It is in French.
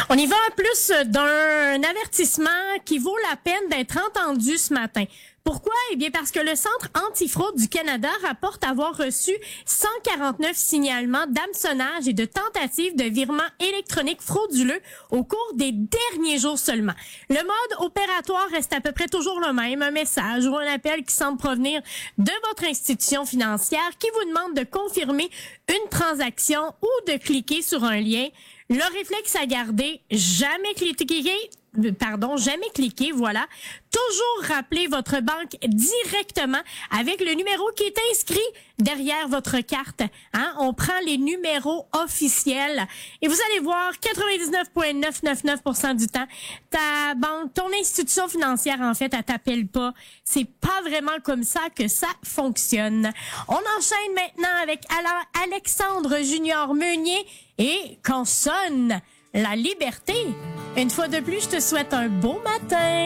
On y va en plus d'un avertissement qui vaut la peine d'être entendu ce matin. Pourquoi? Eh bien, parce que le Centre antifraude du Canada rapporte avoir reçu 149 signalements d'hameçonnage et de tentatives de virement électronique frauduleux au cours des derniers jours seulement. Le mode opératoire reste à peu près toujours le même, un message ou un appel qui semble provenir de votre institution financière qui vous demande de confirmer une transaction ou de cliquer sur un lien. Le réflexe à garder, jamais cliquer, voilà. Toujours rappeler votre banque directement avec le numéro qui est inscrit derrière votre carte. On prend les numéros officiels et vous allez voir 99,999% du temps, ta banque, ton institution financière, en fait, elle t'appelle pas. C'est pas vraiment comme ça que ça fonctionne. On enchaîne maintenant avec Alexandre Junior Meunier et quand sonne la liberté. Une fois de plus, je te souhaite un beau matin.